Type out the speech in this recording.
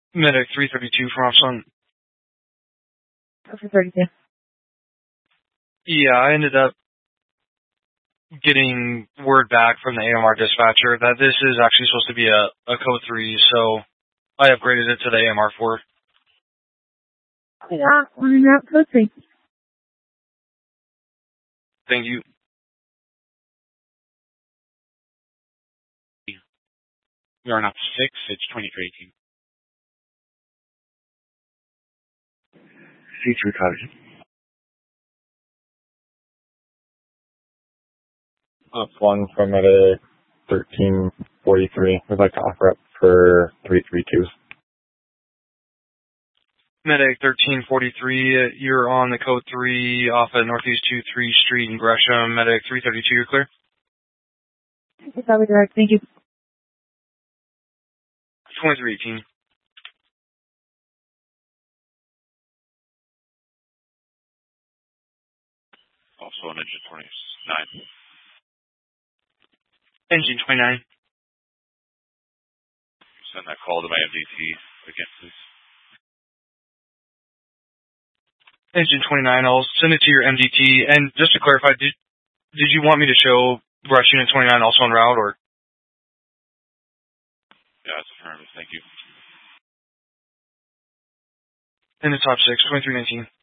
Medic 332 from Opson. Over 32. Yeah, I ended up getting word back from the AMR dispatcher that this is actually supposed to be a code 3, so I upgraded it to the AMR 4. Yeah, on route code 3. Thank you. We are on up 6, it's 2318. C3 cottage. Up 1 from Medic 1343. We'd like to offer up for 332s. Medic 1343, you're on the code 3 off at Northeast 23 Street in Gresham. Medic 332, you're clear? It's over direct. Thank you. 2318. Also on engine 29. Engine 29. Send that call to my MDT again, please. Engine 29, I'll send it to your MDT. And just to clarify, did you want me to show Rush Unit 29 also en route, or? Yeah, that's affirmative. Thank you. In the top 6, 2319.